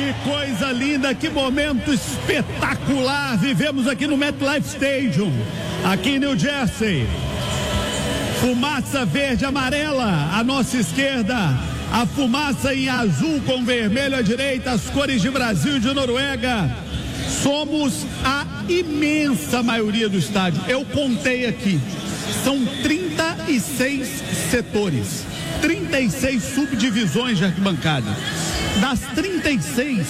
Que coisa linda, que momento espetacular vivemos aqui no MetLife Stadium, aqui em New Jersey. Fumaça verde e amarela à nossa esquerda, a fumaça em azul com vermelho à direita, as cores de Brasil e de Noruega. Somos a imensa maioria do estádio. Eu contei aqui, são 36 setores, 36 subdivisões de arquibancada. Das 36,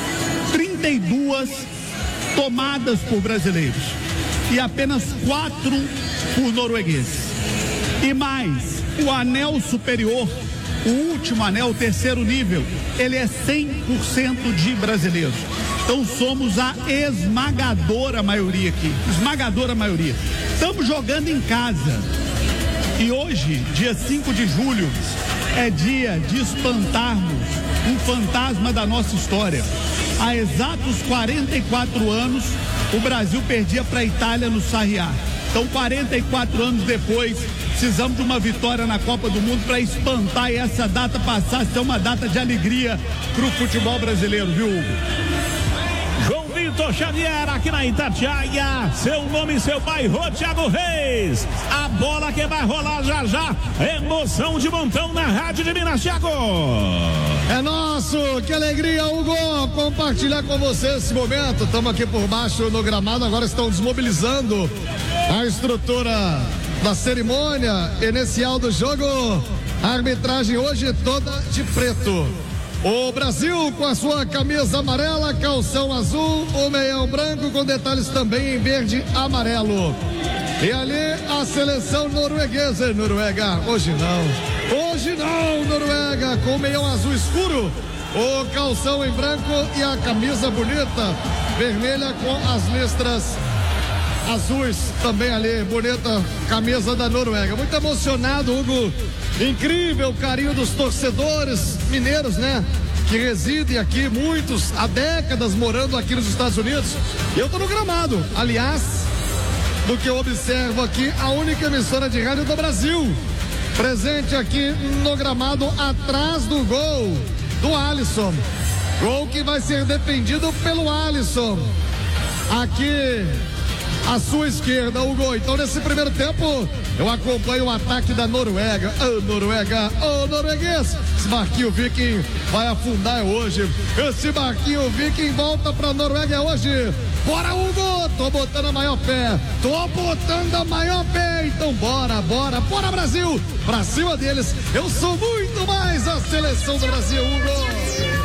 32 tomadas por brasileiros e apenas 4 por noruegueses. E mais, o anel superior, o último anel, o terceiro nível, ele é 100% de brasileiros. Então somos a esmagadora maioria aqui, esmagadora maioria. Estamos jogando em casa. E hoje, dia 5 de julho, é dia de espantarmos um fantasma da nossa história. Há exatos 44 anos, o Brasil perdia para a Itália no Sarriá. Então, 44 anos depois, precisamos de uma vitória na Copa do Mundo para espantar e essa data passar a ser uma data de alegria para o futebol brasileiro, viu, Hugo? João Vitor Xavier, aqui na Itatiaia, seu nome e seu bairro, Thiago Reis. A bola que vai rolar já já, emoção de montão na Rádio de Minas, Thiago. É nosso, que alegria, Hugo, compartilhar com você esse momento. Estamos aqui por baixo no gramado, agora estão desmobilizando a estrutura da cerimônia inicial do jogo. A arbitragem hoje toda de preto. O Brasil com a sua camisa amarela, calção azul, o meião branco com detalhes também em verde e amarelo. E ali a seleção norueguesa. Noruega, hoje não, Noruega, com o meião azul escuro, o calção em branco e a camisa bonita, vermelha com as listras azuis também ali, bonita camisa da Noruega. Muito emocionado, Hugo. Incrível o carinho dos torcedores mineiros, né? Que residem aqui, muitos há décadas morando aqui nos Estados Unidos. Eu tô no gramado, aliás, do que eu observo aqui, a única emissora de rádio do Brasil presente aqui no gramado atrás do gol do Alisson. Gol que vai ser defendido pelo Alisson. Aqui à sua esquerda, o gol. Então, nesse primeiro tempo, eu acompanho o ataque da Noruega. Ô, Noruega, ô, norueguês. Esse barquinho Viking vai afundar hoje. Esse barquinho Viking volta pra Noruega hoje. Bora, Hugo! Tô botando a maior fé. Então, bora, Brasil! Pra cima deles, eu sou muito mais a seleção do Brasil, Hugo!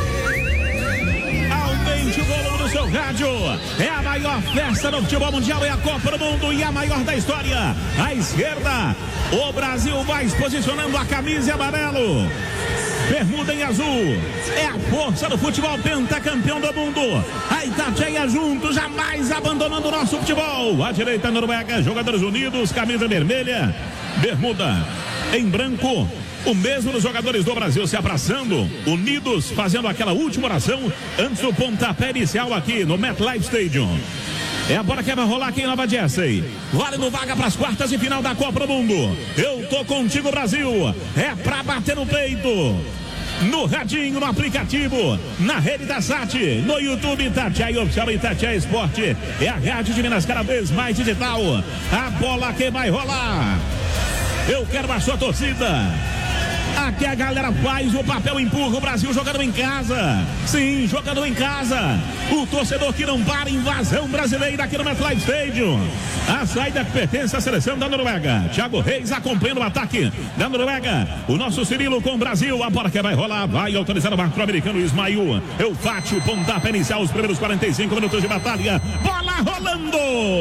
Aumente o volume do seu rádio. É a maior festa do futebol mundial, é a Copa do Mundo e a maior da história. À esquerda, o Brasil vai se posicionando a camisa em amarelo, bermuda em azul. É a força do futebol pentacampeão do mundo. A Itatiaia junto, jamais abandonando o nosso futebol. À direita, Noruega, jogadores unidos, camisa vermelha, bermuda em branco. O mesmo dos jogadores do Brasil se abraçando, unidos, fazendo aquela última oração antes do pontapé inicial aqui no MetLife Stadium. É a bola que vai rolar aqui em Nova Jersey. Válido vaga para as quartas de final da Copa do Mundo. Eu tô contigo, Brasil. É pra bater no peito. No radinho, no aplicativo, na rede da SAT, no YouTube Itatiaia Oficial, Itatiaia Esporte. É a rádio de Minas cada vez mais digital. A bola que vai rolar. Eu quero a sua torcida. Aqui a galera faz o papel, empurra o Brasil jogando em casa. Sim, jogando em casa. O torcedor que não para, invasão brasileira aqui no MetLife Stadium. A saída que pertence à seleção da Noruega. Thiago Reis acompanhando o ataque da Noruega. O nosso Cirilo com o Brasil. A bola que vai rolar, vai autorizar o árbitro americano Ismail Eufátio. Pontapé inicial, os primeiros 45 minutos de batalha. Bola rolando.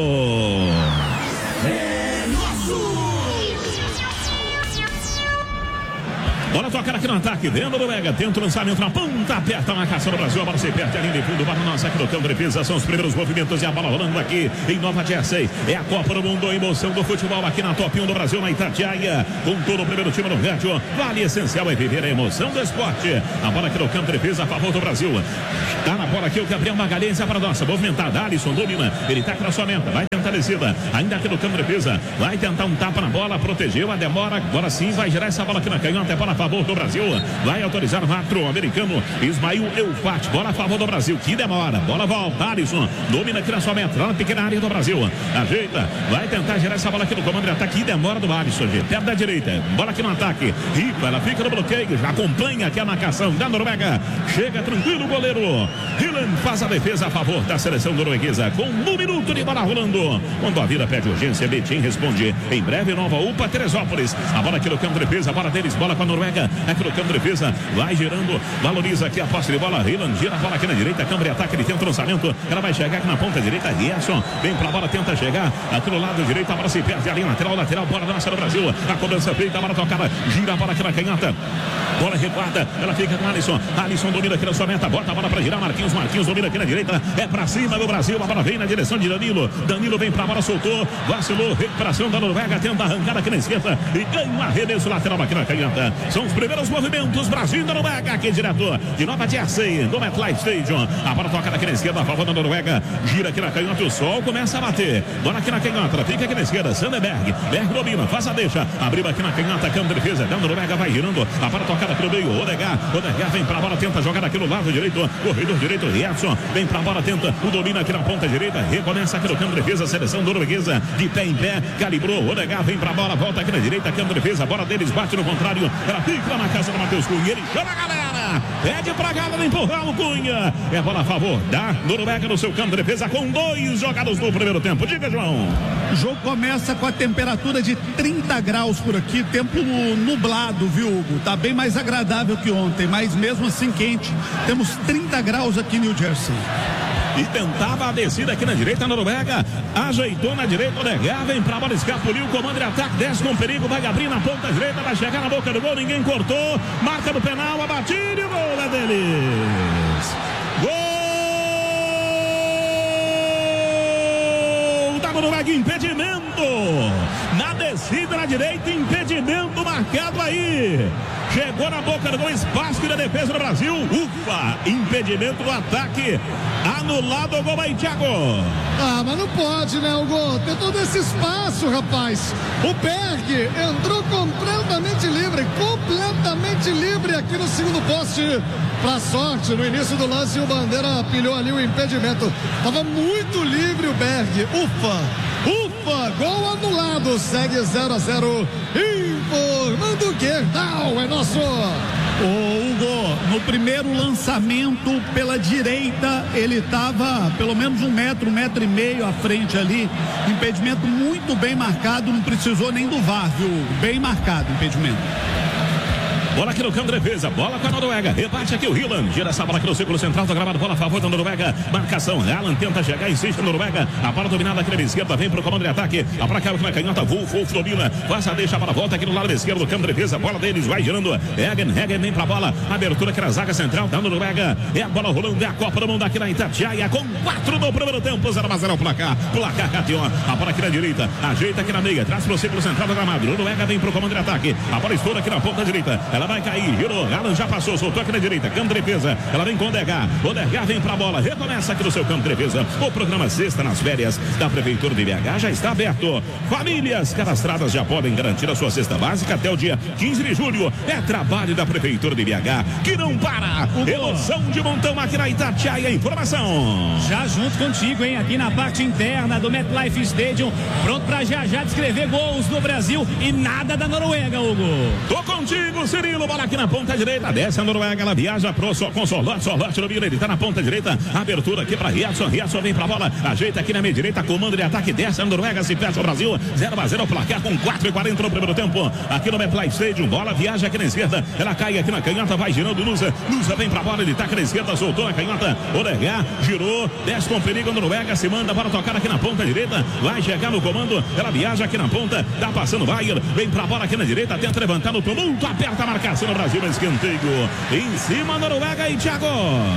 É nosso. Bola tocada aqui no ataque, dentro do Mega, tenta o lançamento na ponta, aperta a marcação do Brasil, a bola se perde, a linha de fundo, bola nossa aqui no campo de defesa, são os primeiros movimentos e a bola rolando aqui em Nova Jersey. É a Copa do Mundo, a emoção do futebol aqui na Top 1 do Brasil, na Itatiaia, com todo o primeiro time no rádio. Vale essencial é viver a emoção do esporte. A bola aqui no campo de defesa, a favor do Brasil. Tá na bola aqui o Gabriel Magalhães, é para nossa, movimentada, Alisson domina, ele tá crossamento, vai tentar descida, ainda aqui no campo de defesa, vai tentar um tapa na bola, protegeu, a demora, agora sim vai girar essa bola aqui na canhota, é bola favor do Brasil. Vai autorizar o árbitro americano Ismael Eufat. Bola a favor do Brasil. Que demora. Bola volta. Alisson domina aqui na sua meta, lá na pequena área do Brasil. Ajeita. Vai tentar gerar essa bola aqui no comando de ataque. Que demora do Alisson, gente. Perto da direita. Bola aqui no ataque. Ripa, ela fica no bloqueio. Já acompanha aqui a marcação da Noruega. Chega tranquilo o goleiro. Hillen faz a defesa a favor da seleção norueguesa. Com 1 minuto de bola rolando. Quando a vida pede urgência, Betim responde. Em breve, nova UPA Teresópolis. A bola aqui no campo de defesa. A bola deles. Bola com a Noruega. Aqui no campo de defesa. Vai girando. Valoriza aqui a posse de bola. Hillen gira a bola aqui na direita. Câmara de ataque. Ele tenta o lançamento. Ela vai chegar aqui na ponta direita. Gerson vem pra bola. Tenta chegar aqui no lado direito. A bola se perde ali. Lateral. Bola da nossa do Brasil. A cobrança feita. A bola tocada. Gira a bola aqui na canhota. Bola recuada. Ela fica com Alisson. Alisson domina aqui na sua meta. Bota a bola pra girar. Marquinhos domina aqui na direita. É pra cima do Brasil. A bola vem na direção de Danilo. Danilo vem pra bola. Soltou. Vacilou. Recuperação da Noruega. Tenta arrancar aqui na esquerda. E ganha um arremesso lateral aqui na canhota. São os primeiros movimentos. Brasil e da Noruega. Aqui direto de Nova Jersey. Do MetLife Stadium. A bola toca aqui na esquerda. A favor da Noruega. Gira aqui na canhota. O sol começa a bater. Bola aqui na canhota. Ela fica aqui na esquerda. Sanderberg. Berg domina. Faz a deixa. Abriu aqui na canhota. Câmara de defesa. Da Noruega vai girando. A bola tocada aqui no meio. Odegaard vem pra bola. Tenta jogar aqui no lado direito. Corredor direito. Riadson vem pra bola. Tenta o domina aqui na ponta direita. Recomeça aqui no campo de defesa. Seleção norueguesa de pé em pé. Calibrou. Odegaard vem pra bola. Volta aqui na direita. Campo de defesa. A bola deles bate no contrário. Ela fica na casa do Matheus Cunha. Ele chama a galera. Pede pra galera empurrar o Cunha. É bola a favor da Noruega no seu campo de defesa com 2 jogados no primeiro tempo. Diga, João. O jogo começa com a temperatura de 30 graus por aqui. Tempo nublado, viu, Hugo? Tá bem mais agradável que ontem, mas mesmo assim quente. Temos 30 graus aqui em New Jersey. E tentava a descida aqui na direita, a Noruega ajeitou na direita, Odegaard vem pra bola, escapuliu, comando de ataque, desce com perigo, vai abrir na ponta direita, vai chegar na boca do gol, ninguém cortou, marca do penal, a batida e o gol é deles. Gol da Noruega, impedimento na descida na direita, impedimento marcado aí. Chegou na boca do gol, espaço da defesa do Brasil. Ufa, impedimento do ataque. Anulado o gol aí, Thiago. Ah, mas não pode, né, Hugo? Tem todo esse espaço, rapaz. O Berg entrou completamente livre aqui no segundo poste. Pra sorte, no início do lance, o Bandeira pilhou ali o impedimento. Tava muito livre o Berg. Ufa, gol anulado. Segue 0-0. Informando que Gerdau é nosso. Ô Hugo, no primeiro lançamento pela direita, ele estava pelo menos 1 metro, 1,5 metros à frente ali. Impedimento muito bem marcado, não precisou nem do VAR, viu? Bem marcado o impedimento. Bola aqui no campo de defesa, bola com a Noruega, rebate aqui o Hillen, gira essa bola aqui no círculo central, tá gravado, bola a favor da Noruega, marcação, Alan tenta chegar, insiste a Noruega, a bola dominada aqui na esquerda, vem pro comando de ataque, a bola caiu aqui na canhota, Wolf domina, passa, deixa a bola, volta aqui no lado esquerdo do campo de defesa, bola deles, vai girando, Hagen vem pra bola, abertura aqui na zaga central da Noruega, é a bola rolando, é a Copa do Mundo aqui na Itatiaia, com 4 no primeiro tempo, 0-0 o placar Catió, a bola aqui na direita, ajeita aqui na meia, traz pro círculo central do gramado, Noruega vem pro comando de ataque, a bola estoura aqui na ponta direita, ela vai cair, girou, Alan já passou, soltou aqui na direita, campo de defesa, ela vem com Odegaard vem pra bola, recomeça aqui no seu campo de defesa, o programa Sexta nas Férias da Prefeitura de BH já está aberto, famílias cadastradas já podem garantir a sua cesta básica até o dia 15 de julho, é trabalho da Prefeitura de BH, que não para, emoção de montão aqui na Itatiaia, informação. Já junto contigo, hein, aqui na parte interna do MetLife Stadium, pronto pra já descrever gols do Brasil e nada da Noruega, Hugo. Tô contigo, Cirilo, bola aqui na ponta direita, desce a Noruega, ela viaja com Sorlote no Mira, ele tá na ponta direita, abertura aqui pra Riadson vem pra bola, ajeita aqui na meia direita, comando de ataque, desce a Noruega, se fecha o Brasil, 0-0 o placar com 4:40 no primeiro tempo, aqui no MetLife Stadium, bola viaja aqui na esquerda, ela cai aqui na canhota, vai girando, Lusa vem pra bola, ele tá aqui na esquerda, soltou na canhota, Odegaard girou, desce com perigo, a Noruega se manda para tocar aqui na ponta direita, vai chegar no comando, ela viaja aqui na ponta, tá passando o Bayer, vem pra bola aqui na direita, tenta levantar no tumulto, aperta a marcação no Brasil, escanteio, em cima da Noruega e Thiago.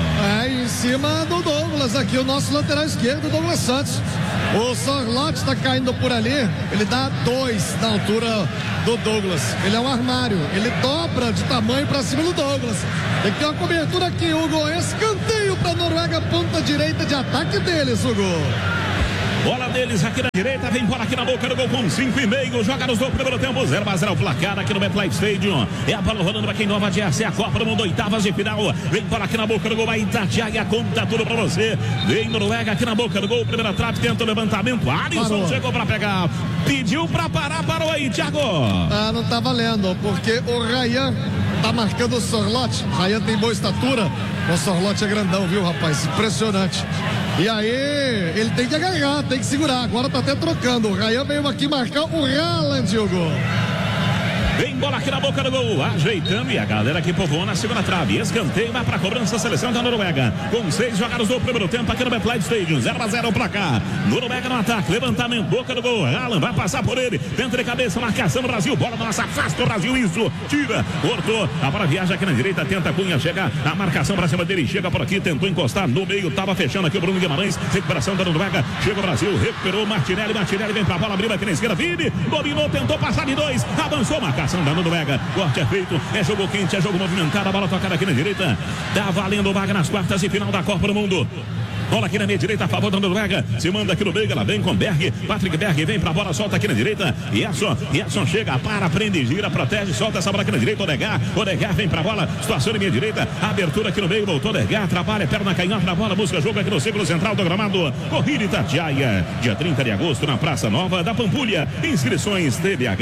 Em cima do Douglas, aqui o nosso lateral esquerdo, Douglas Santos. O Sorlote está caindo por ali, ele dá 2 na altura do Douglas. Ele é um armário, ele dobra de tamanho para cima do Douglas. Tem que ter uma cobertura aqui, Hugo. Escanteio para a Noruega, ponta direita de ataque deles, Hugo. Bola deles aqui na direita, vem bola aqui na boca do gol com 5,5. Jogados do primeiro tempo, 0-0 o placar aqui no MetLife Stadium. É a bola rolando aqui em Nova Jersey, a Copa do Mundo, oitavas de final. Vem bola aqui na boca do gol, vai Itatiaia, conta tudo pra você. Vem Noruega aqui na boca do gol, primeira trave, tenta o levantamento. Alisson chegou pra pegar, pediu pra parar, parou aí, Thiago. Não tá valendo, porque o Ryan tá marcando o Sorloth. O Ryan tem boa estatura, o Sorloth é grandão, viu, rapaz? Impressionante. E aí, ele tem que agarrar, tem que segurar. Agora tá até trocando. O Ryan veio aqui marcar o Haaland, Diogo. Vem bola aqui na boca do gol, ajeitando, e a galera aqui povoou na segunda trave. Escanteio, vai pra cobrança a seleção da Noruega. Com 6 jogados do primeiro tempo aqui no MetLife Stadium, 0-0 pra cá. Noruega no ataque, levantamento, boca do gol. Haaland vai passar por ele, dentro de cabeça, marcação do Brasil. Bola nossa, afasta o Brasil, isso, tira, cortou. A bola viaja aqui na direita, tenta Cunha, chega a marcação pra cima dele, chega por aqui, tentou encostar no meio, tava fechando aqui o Bruno Guimarães. Recuperação da Noruega, chega o Brasil, recuperou Martinelli vem pra bola, abriu aqui na esquerda, Vini, dominou, tentou passar de 2, avançou, marcação da Noruega, corte é feito, é jogo quente, é jogo movimentado, a bola tocada aqui na direita, tá valendo vaga nas quartas e final da Copa do Mundo. Bola aqui na minha direita, a favor da Noruega. Se manda aqui no meio, ela vem com Berg. Patrick Berg vem pra bola, solta aqui na direita. Yerson chega, para, prende, gira, protege, solta essa bola aqui na direita. Odegaard vem pra bola, situação na minha direita. Abertura aqui no meio, voltou Odegaard, trabalha, perna canhota na bola, busca jogo aqui no círculo central do gramado. Corrida Itatiaia, dia 30 de agosto, na Praça Nova da Pampulha. Inscrições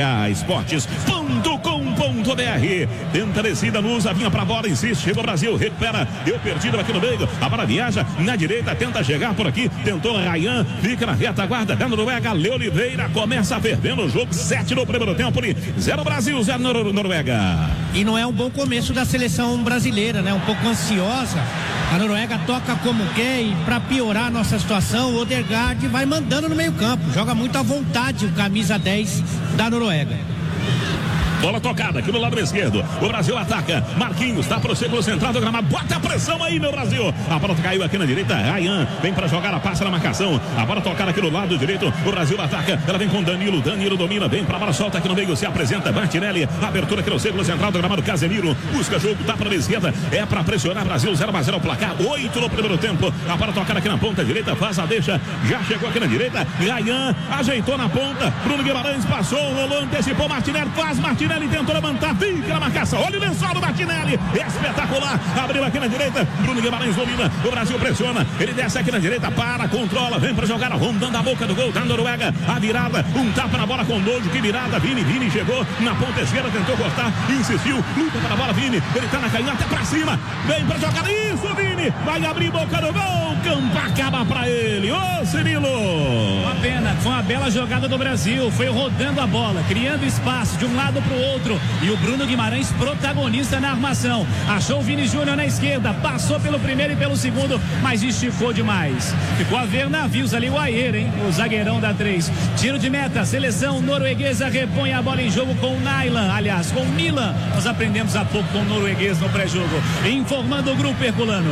tbhesportes.com.br. Tenta descida, Lusa, vinha pra bola, insiste, chegou o Brasil, recupera, deu perdido aqui no meio. A bola viaja na direita, tenta chegar por aqui, tentou Ryan, fica na retaguarda da Noruega, Leo Oliveira começa a fervendo o jogo, 7 no primeiro tempo, 0 Brasil, 0 Noruega. E não é um bom começo da seleção brasileira, né? Um pouco ansiosa. A Noruega toca como quer e para piorar a nossa situação, o Odegaard vai mandando no meio campo, joga muito à vontade o camisa 10 da Noruega. Bola tocada aqui no lado esquerdo. O Brasil ataca. Marquinhos tá pro círculo central do gramado. Bota a pressão aí, meu Brasil. A bola caiu aqui na direita. Ryan vem pra jogar, a passa na marcação. A bola tocada aqui no lado direito. O Brasil ataca. Ela vem com Danilo. Danilo domina. Vem pra bola, solta aqui no meio. Se apresenta Martinelli. Abertura aqui no círculo central do gramado. Casemiro busca jogo. Tá pra esquerda. É pra pressionar Brasil. 0-0 o placar. 8 no primeiro tempo. A bola tocada aqui na ponta direita. Faz a deixa. Já chegou aqui na direita. Ryan ajeitou na ponta. Bruno Guimarães passou. Rolou, antecipou Martinelli. Faz Martinelli. Tentou levantar, fica na marcação, olha o lençol do Martinelli, espetacular, abriu aqui na direita, Bruno Guimarães domina, o Brasil pressiona, ele desce aqui na direita, para, controla, vem pra jogar, rondando a boca do gol da Noruega, a virada, um tapa na bola com Dojo, que virada, Vini chegou na ponta esquerda, tentou cortar, insistiu, luta para a bola, Vini, ele tá na canhota, pra cima, vem pra jogar, isso, Vini, vai abrir boca do gol, campo acaba pra ele, ô Cirilo. Uma pena, foi uma bela jogada do Brasil, foi rodando a bola, criando espaço de um lado pro outro, e o Bruno Guimarães protagonista na armação, achou o Vini Júnior na esquerda, passou pelo primeiro e pelo segundo, mas esticou demais, ficou a ver navios ali o Ayer, hein, o zagueirão da 3, tiro de meta, seleção norueguesa repõe a bola em jogo com o Nyland, aliás, com o Milan, nós aprendemos há pouco com o norueguês no pré-jogo, informando o grupo herculano.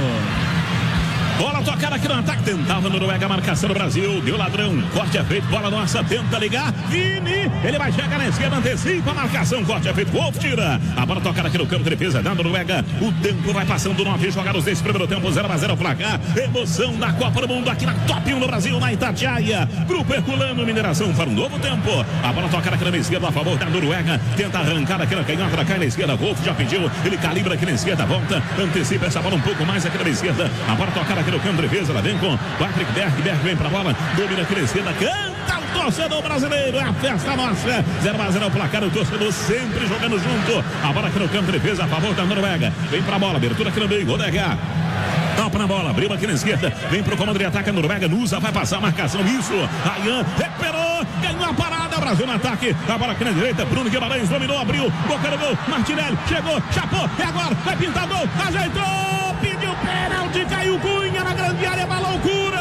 Bola tocada aqui no ataque, tentava Noruega, marcação do Brasil, deu ladrão, corte é feito, bola nossa, tenta ligar, Vini, ele vai chegar na esquerda, antecipa a marcação, corte é feito, Wolf tira, a bola tocada aqui no campo de defesa da Noruega, o tempo vai passando, 9 jogados desse primeiro tempo, 0-0 placar, emoção da Copa do Mundo aqui na Top 1 no Brasil, na Itatiaia, Grupo Herculano, mineração para um novo tempo, a bola tocada aqui na esquerda, a favor da Noruega, tenta arrancar aqui na canhota, cai na esquerda, Wolf já pediu, ele calibra aqui na esquerda, volta, antecipa essa bola um pouco mais aqui na esquerda, a bola tocada aqui no campo de defesa, ela vem com Patrick Berg vem pra bola, domina aqui na esquerda, canta o torcedor brasileiro, é a festa nossa, 0-0 o placar, o torcedor sempre jogando junto, a bola aqui no campo de defesa, a favor da Noruega, vem pra bola, abertura aqui no meio, Odegaard. Topa na bola, abriu aqui na esquerda, vem pro comando de ataque a Noruega, Nusa vai passar a marcação, isso, Ryan recuperou, ganhou a parada, Brasil no ataque, a bola aqui na direita, Bruno Guimarães dominou, abriu, boca no gol, Martinelli chegou, chapou, e agora vai pintar gol, ajeitou, pediu pênalti, caiu Cunha na grande área, uma loucura,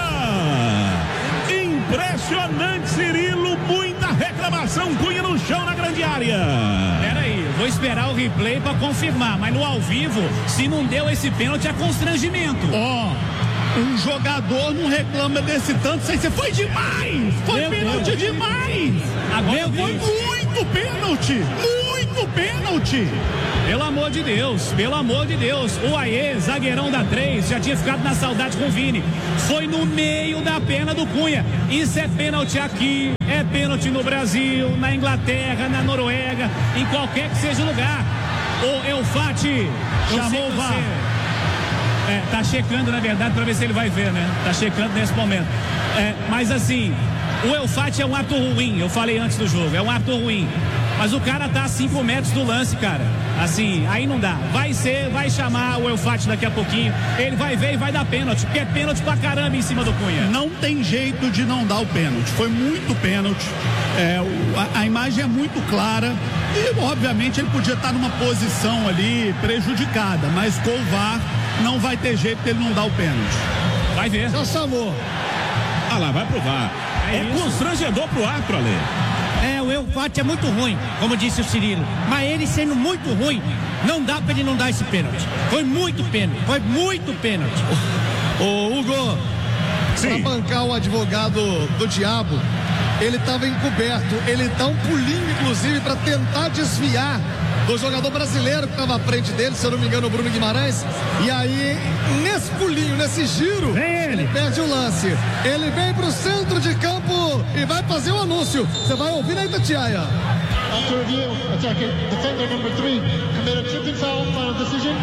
impressionante, Cirilo, muita reclamação, Cunha no chão na grande área. Peraí, vou esperar o replay para confirmar, mas no ao vivo, se não deu esse pênalti é constrangimento. Um jogador não reclama desse tanto, você foi demais, foi pênalti demais, agora foi muito pênalti, muito no pênalti. Pelo amor de Deus, pelo amor de Deus. O Aê, zagueirão da 3, já tinha ficado na saudade com o Vini. Foi no meio da perna do Cunha. Isso é pênalti aqui, é pênalti no Brasil, na Inglaterra, na Noruega, em qualquer que seja o lugar. O Eufati chamou o VAR. Tá checando, na verdade, para ver se ele vai ver, né? Tá checando nesse momento. Mas assim, o Eufati é um ato ruim, eu falei antes do jogo, é um ato ruim. Mas o cara tá a 5 metros do lance, cara. Assim, aí não dá. Vai chamar o Eufati daqui a pouquinho. Ele vai ver e vai dar pênalti, porque é pênalti pra caramba em cima do Cunha. Não tem jeito de não dar o pênalti. Foi muito pênalti. A imagem é muito clara. E, obviamente, ele podia estar numa posição ali prejudicada. Mas com o VAR, não vai ter jeito dele não dar o pênalti. Vai ver. Já chamou. Ah lá, vai pro VAR. É constrangedor pro árbitro, Ale. O Eufati é muito ruim, como disse o Cirilo. Mas ele sendo muito ruim, não dá pra ele não dar esse pênalti. Foi muito pênalti. Ô, Hugo, sim, pra bancar o advogado do diabo, ele tava encoberto. Ele dá um pulinho, inclusive, pra tentar desviar do jogador brasileiro que estava à frente dele, se eu não me engano, o Bruno Guimarães. E aí, nesse pulinho, nesse giro, ele perde o lance. Ele vem pro centro de campo e vai fazer o anúncio. Você vai ouvir aí, Tatiaia. After review, attacking defender number 3 committed tripping foul, final decision.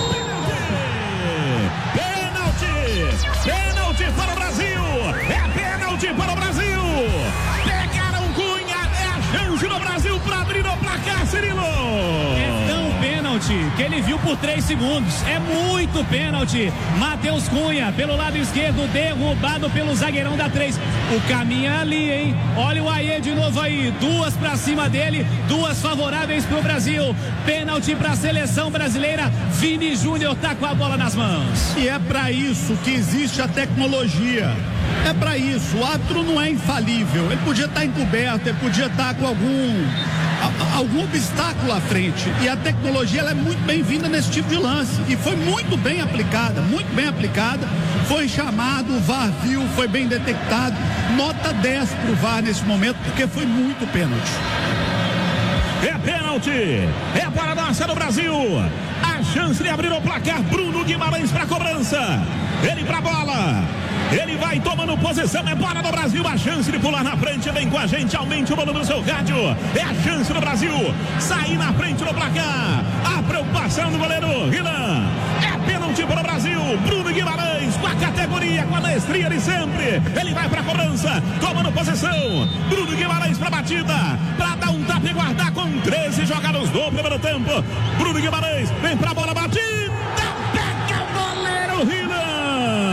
Pênalti para o Brasil. É pênalti para o Brasil. Pegaram Cunha, é a chance do Brasil para abrir o placar, Cirilo. É tão pênalti que ele viu por 3 segundos. É muito pênalti. Matheus Cunha, pelo lado esquerdo, derrubado pelo zagueirão da 3. O caminho é ali, hein? Olha o Aê de novo aí. 2 pra cima dele, 2 favoráveis pro Brasil. Pênalti pra seleção brasileira. Vini Júnior tá com a bola nas mãos. E é pra isso que existe a tecnologia. É pra isso. O árbitro não é infalível. Ele podia estar encoberto, ele podia estar com algum obstáculo à frente. E a tecnologia, ela é muito bem-vinda nesse tipo de lance. E foi muito bem aplicada, muito bem aplicada. Foi chamado, o VAR viu, foi bem detectado. Nota 10 pro VAR nesse momento, porque foi muito pênalti. É pênalti. É para a nossa do Brasil. A chance de abrir o placar. Bruno Guimarães para cobrança. Ele para a bola. Ele vai tomando posição, é bola do Brasil, a chance de pular na frente, vem com a gente, aumente o volume do seu rádio, é a chance do Brasil, sair na frente no placar, a preocupação do goleiro Rilan, é pênalti para o Brasil, Bruno Guimarães, com a categoria, com a maestria de sempre, ele vai para a cobrança, tomando posição, Bruno Guimarães para a batida, para dar um tapa e guardar com 13 jogados do primeiro tempo, Bruno Guimarães, vem para a bola, batida, pega o goleiro Rilan.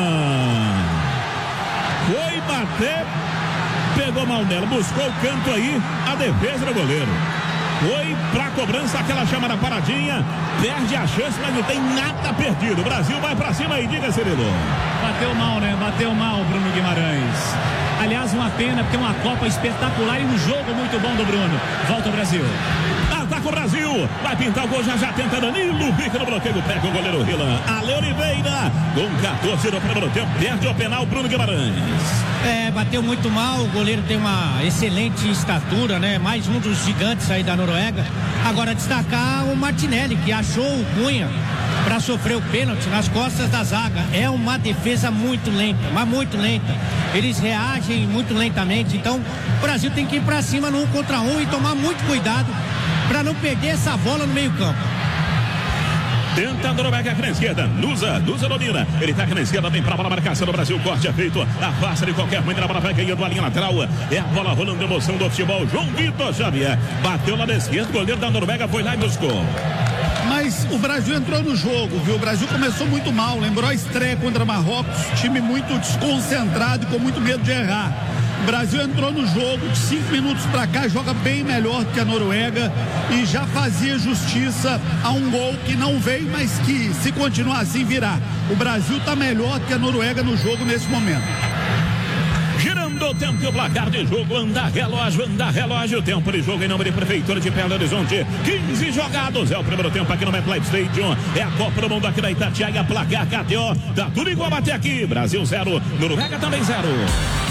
Foi bater, pegou mal nela, buscou o canto aí, a defesa do goleiro. Foi pra cobrança, aquela chamada paradinha, perde a chance, mas não tem nada perdido. O Brasil vai pra cima aí, diga, Cirilo. Bateu mal, né? Bateu mal o Bruno Guimarães. Aliás, uma pena, porque é uma Copa espetacular e um jogo muito bom do Bruno. Volta o Brasil. Ataca o Brasil, vai pintar o gol, já tenta Danilo, bica no bloqueio, pega o goleiro Rilan. Ale Oliveira, com 14 no primeiro tempo, perde o penal Bruno Guimarães. Bateu muito mal, o goleiro tem uma excelente estatura, né? Mais um dos gigantes aí da Noruega. Agora destacar o Martinelli, que achou o Cunha para sofrer o pênalti nas costas da zaga. É uma defesa muito lenta, mas muito lenta. Eles reagem muito lentamente, então o Brasil tem que ir para cima no 1 contra 1 e tomar muito cuidado para não perder essa bola no meio campo. Tenta a Noruega aqui na esquerda, Nusa domina, ele tá aqui na esquerda, vem pra bola, marcação do Brasil, corte é feito, afasta de qualquer maneira, a bola vai caindo a linha lateral, é a bola rolando, emoção do futebol, João Vitor Xavier, bateu lá na esquerda, o goleiro da Noruega foi lá e buscou. Mas o Brasil entrou no jogo, viu? O Brasil começou muito mal, lembrou a estreia contra Marrocos, time muito desconcentrado e com muito medo de errar. O Brasil entrou no jogo, de 5 minutos pra cá, joga bem melhor do que a Noruega e já fazia justiça a um gol que não veio, mas que, se continuar assim, virá. O Brasil tá melhor do que a Noruega no jogo nesse momento. Girando o tempo e o placar de jogo, anda relógio, tempo de jogo em nome de Prefeitura de Belo Horizonte, 15 jogados, é o primeiro tempo aqui no MetLife Stadium, é a Copa do Mundo aqui da Itatiaia, placar KTO, tá tudo igual até aqui, Brasil 0, Noruega também 0.